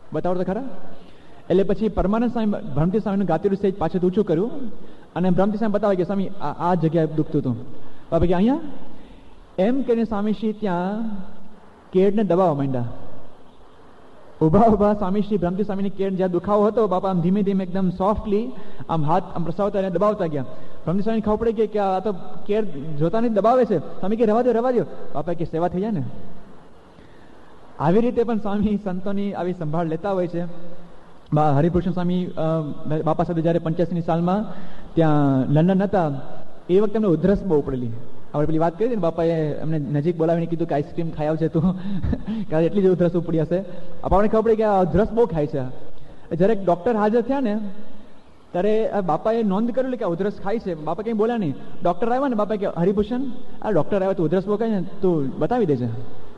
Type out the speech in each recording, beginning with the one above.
બતાવો તો ખરા. એટલે પછી પરમાનંદ સ્વામી ભ્રમતી સ્વામીનું ગાતેલું સ્ટેજ પાછું ઊંચું કર્યું અને ભ્રમતી સ્વામી બતાવે કે સ્વામી આ જગ્યાએ દુખતું હતું. બાપા કે અહીંયા એમ કરીને સ્વામીશ્રી ત્યાં કેડને દબાવવા માંડ્યા. ઉભા સ્વામીશ્રી ભ્રમતી સ્વામીની કેડ જ્યાં દુખાવો હતો, બાપા આમ ધીમે ધીમે એકદમ સોફ્ટલી આમ હાથ આમ પ્રસાવતા અને દબાવતા ગયા. ભ્રમતી સ્વામીને ખબર પડી કે આ તો કેડ જોતા નહીં દબાવે છે. સ્વામી કે રવા દો. બાપા કે સેવા થઈ જાય ને. આવી રીતે પણ સ્વામી સંતોની આવી સંભાળ લેતા હોય છે. હરિભૂષણ સ્વામી બાપા સાથે જ્યારે 85ની સાલમાં ત્યાં લંડન હતા, એ વખતે એમને ઉધરસ બહુ પડેલી. આપણે પેલી વાત કરી ને, બાપાએ એમને નજીક બોલાવીને કીધું કે આઈસ્ક્રીમ ખાઈ આવશે તું, કારણ એટલી જ ઉધરસ ઉપડી હશે. આપણને ખબર પડી કે આ ઉધરસ બહુ ખાય છે. જ્યારે ડૉક્ટર હાજર થયા ને ત્યારે બાપાએ નોંધ કરેલી કે આ ઉધરસ ખાય છે. બાપા કંઈ બોલ્યા નહીં. ડૉક્ટર આવ્યા ને, બાપા કે હરિભૂષણ આ ડૉક્ટર આવ્યા તો ઉધરસ બહુ ખાય ને, તું બતાવી દેજે.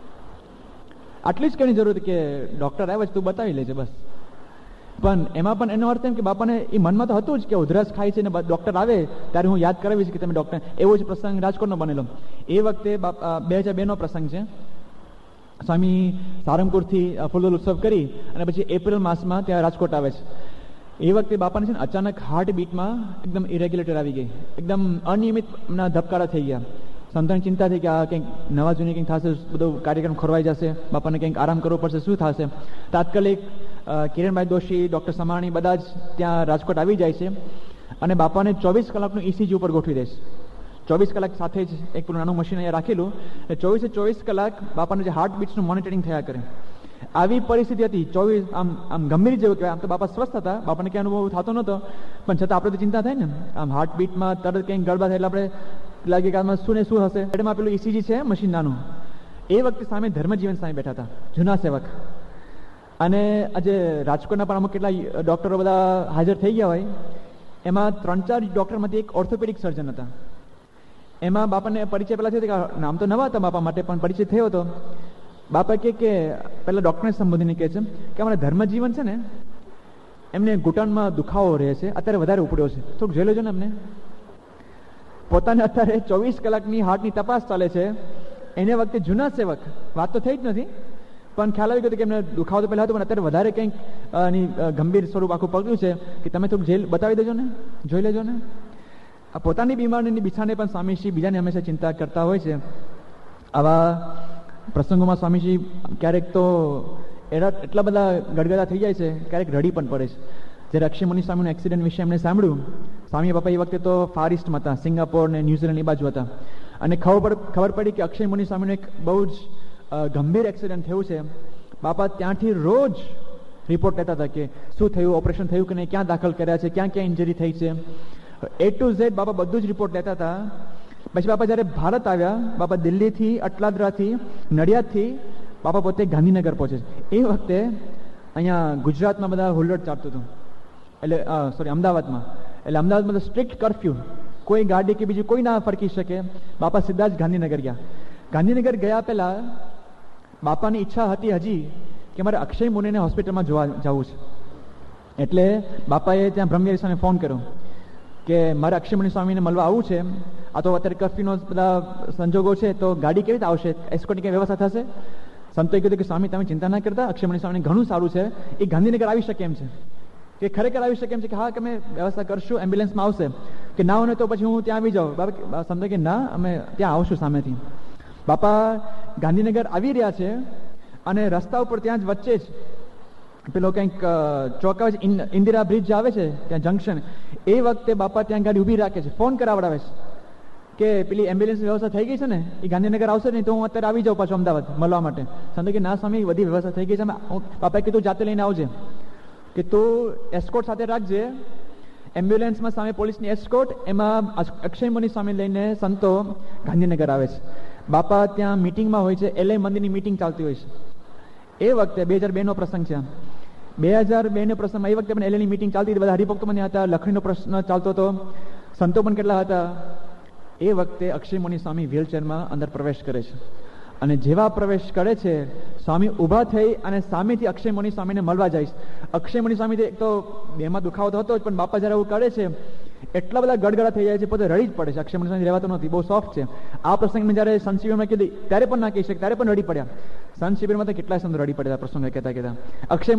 આટલી જ કઈ જરૂર હતી કે ડૉક્ટર આવ્યા છે તું બતાવી લેજે બસ. પણ એમાં પણ એનો અર્થ એમ કે બાપાને એ મનમાં તો હતું જ કે ઉધરસ ખાય છે ને ડૉક્ટર આવે ત્યારે હું યાદ કરાવીશ કે તમે ડૉક્ટર. એવો જ પ્રસંગ રાજકોટનો બનેલો. એ વખતે 2002નો પ્રસંગ છે. સ્વામી સારંગપુરથી ફૂલોલ ઉત્સવ કરી અને પછી એપ્રિલ માસમાં ત્યાં રાજકોટ આવે છે. એ વખતે બાપાને છે ને અચાનક હાર્ટ બીટમાં એકદમ ઇરેગ્યુલેટર આવી ગઈ, એકદમ અનિયમિત ધબકારા થઈ ગયા. સંતોની ચિંતા થઈ કે આ કંઈક નવા જૂની કંઈક થશે, બધો કાર્યક્રમ ખોરવાઈ જશે, બાપાને કંઈક આરામ કરવો પડશે, શું થશે. તાત્કાલિક કિરણભાઈ દોશી, ડૉક્ટર સમાણી બધા જ ત્યાં રાજકોટ આવી જાય છે અને બાપાને 24 કલાકનું ECG ઉપર ગોઠવી દેશે. 24 કલાક સાથે જ એક પેલું નાનું મશીન અહીંયા રાખેલું, 24 કલાક બાપાનું જે હાર્ટ બીટ્સનું મોનિટરિંગ થયા કરે. આવી પરિસ્થિતિ હતી. 24 આમ ગંભીર જેવું કહેવાય. આમ તો બાપા સ્વસ્થ હતા, બાપાને ક્યાં અનુભવ થતો નહોતો, પણ છતાં આપણે તો ચિંતા થાય ને. આમ હાર્ટ બીટમાં તરત કંઈક ગડબડ થાય એટલે આપણે લાગે કે આમાં શું ને શું હશે. એમાં પેલું ECG છે મશીન નાનું. એ વખતે સામે ધર્મજીવન સામે બેઠા હતા, જૂના સેવક. અને આજે રાજકોટના પણ અમુક કેટલા ડૉક્ટરો બધા હાજર થઈ ગયા હોય, એમાં 3-4 ડૉક્ટરમાંથી એક ઓર્થોપેડિક સર્જન હતા. એમાં બાપાને પરિચય પહેલાં થયો કે નામ તો નવા હતા બાપા માટે, પણ પરિચય થયો હતો. બાપા કે પહેલાં ડૉક્ટરને સંબોધીને કહે છે કે અમારા ધર્મજીવન છે ને, એમને ઘૂંટણમાં દુખાવો રહે છે, અત્યારે વધારે ઉપડ્યો છે, થોડુંક જોઈ લેજો ને એમને. પોતાને અત્યારે 24 કલાકની હાર્ટની તપાસ ચાલે છે. એને વખતે જૂના સેવક, વાત તો થઈ જ નથી, પણ ખ્યાલ આવી ગયો કે એમને દુખાવો તો પહેલાં હતો, પણ અત્યારે વધારે કંઈક ગંભીર સ્વરૂપ આખું પકડ્યું છે કે તમે થોડુંક જેલ બતાવી દેજો ને, જોઈ લેજો ને. આ પોતાની બીમારીની બિછાને પણ સ્વામીશ્રી બીજાને હંમેશા ચિંતા કરતા હોય છે. આવા પ્રસંગોમાં સ્વામીજી ક્યારેક તો એટલા બધા ગડગડા થઈ જાય છે, ક્યારેક રડી પણ પડે છે. જ્યારે અક્ષયમુનિ સ્વામીનું એક્સિડન્ટ વિશે એમને સાંભળ્યું, સ્વામી બાપા એ વખતે તો ફાર ઇસ્ટમાં હતા, સિંગાપોર ને ન્યુઝીલેન્ડ એ બાજુ હતા, અને ખબર પડી કે અક્ષયમુનિ સ્વામીનું એક બહુ જ ગંભીર એક્સિડન્ટ થયું છે. બાપા ત્યાંથી રોજ રિપોર્ટ લેતા હતા કે શું થયું, ઓપરેશન થયું કે નહીં, ક્યાં દાખલ કર્યા છે, ક્યાં ક્યાં ઇન્જરી થઈ છે, A to Z બાપા બધું જ રિપોર્ટ લેતા હતા. પછી બાપા જ્યારે ભારત આવ્યા, બાપા દિલ્હીથી, અટલાદરાથી, નડિયાદથી બાપા પોતે ગાંધીનગર પહોંચે છે. એ વખતે અહીંયા ગુજરાતમાં બધા હુલ્લડ ચાલતું હતું, એટલે અમદાવાદમાં. એટલે અમદાવાદમાં તો સ્ટ્રિક્ટ કર્ફ્યુ, કોઈ ગાડી કે બીજી કોઈ ના ફરકી શકે. બાપા સીધા જ ગાંધીનગર ગયા. ગાંધીનગર ગયા પહેલા બાપાની ઈચ્છા હતી હજી કે મારે અક્ષય મુનિને હોસ્પિટલમાં જોવા જવું છે. એટલે બાપાએ ત્યાં બ્રહ્મવિહારી સ્વામીને ફોન કર્યો કે મારે અક્ષયમુનિ સ્વામીને મળવા આવવું છે. આ તો અત્યારે કર્ફ્યુનો બધા સંજોગો છે, તો ગાડી કેવી રીતે આવશે, એસ્કોર્ટની કઈ વ્યવસ્થા થશે? સંતોએ કીધું કે સ્વામી તમે ચિંતા ના કરતા, અક્ષયમુનિ સ્વામીને ઘણું સારું છે, એ ગાંધીનગર આવી શકે એમ છે, કે ખરેખર આવી શકે એમ છે, કે હા કે અમે વ્યવસ્થા કરશું, એમ્બ્યુલન્સમાં આવશે, કે ના હોય તો પછી હું ત્યાં આવી જાઉં. બાપા સમજે કે ના, અમે ત્યાં આવશું સામેથી. બાપા ગાંધીનગર આવી રહ્યા છે અને રસ્તા ઉપર ત્યાં જ વચ્ચે જ પેલો કંઈક ચોક આવે છે, ઇન્દિરા બ્રિજ જે આવે છે ત્યાં જંકશન, એ વખતે બાપા ત્યાં ગાડી ઊભી રાખે છે, ફોન કરાવડાવે છે કે પેલી એમ્બ્યુલન્સની વ્યવસ્થા થઈ ગઈ છે ને, એ ગાંધીનગર આવશે નહીં તો હું અત્યારે આવી જાઉં પાછું અમદાવાદ મળવા માટે. સંતો કે ના સ્વામી બધી વ્યવસ્થા થઈ ગઈ છે, બાપાએ કીધું જાતે લઈને આવજે, કે તું એસ્કોર્ટ સાથે રાખજે. એમ્બ્યુલન્સમાં સામે પોલીસની એસ્કોર્ટ, એમાં અક્ષયમુનિ સ્વામી લઈને સંતો ગાંધીનગર આવે છે. બાપા ત્યાં મિટિંગમાં હોય છે, LA મંદિરની મિટિંગ ચાલતી હોય છે. એ વખતે 2002નો પ્રસંગ છે. 2002નો પ્રસંગમાં એ વખતે પણ LAની મિટિંગ ચાલતી હતી, બધા હરિભક્તો પણ હતા, લખણીનો પ્રશ્ન ચાલતો હતો, સંતો પણ કેટલા હતા. એ વખતે અક્ષયમુનિ સ્વામી વ્હીલચેરમાં અંદર પ્રવેશ કરે છે, અને જેવા પ્રવેશ કરે છે સ્વામી ઊભા થઈ અને સામેથી અક્ષયમુનિ સ્વામીને મળવા જાય છે. અક્ષયમુનિ સ્વામી એક તો બેમાં દુખાવો તો હતો જ, પણ બાપા જ્યારે એવું કરે છે એટલા બધા ગડગડા થઈ જાય છે, પોતે રડી જ પડે છે. અક્ષયમુનિ સ્વામી રહેવાતો નથી, બહુ સોફ્ટ છે. આ પ્રસંગમાં જ્યારે સંત શિબિરમાં કીધી ત્યારે પણ ના કહી શકે, ત્યારે પણ રડી પડ્યા. સંત શિબિરમાં તો કેટલાય સંતો રડી પડ્યા પ્રસંગ કહેતા અક્ષય